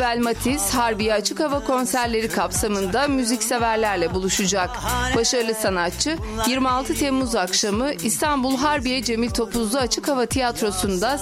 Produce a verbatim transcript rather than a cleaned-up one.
Bel Matiz, Harbiye Açık Hava konserleri kapsamında müzikseverlerle buluşacak. Başarılı sanatçı yirmi altı Temmuz akşamı İstanbul Harbiye Cemil Topuzlu Açık Hava Tiyatrosu'nda